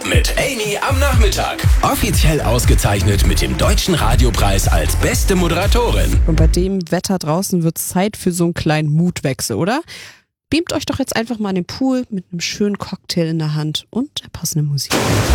mit Amy am Nachmittag. Offiziell ausgezeichnet mit dem Deutschen Radiopreis als beste Moderatorin. Und bei dem Wetter draußen wird es Zeit für so einen kleinen Mutwechsel, oder? Beamt euch doch jetzt einfach mal in den Pool mit einem schönen Cocktail in der Hand und der passenden Musik.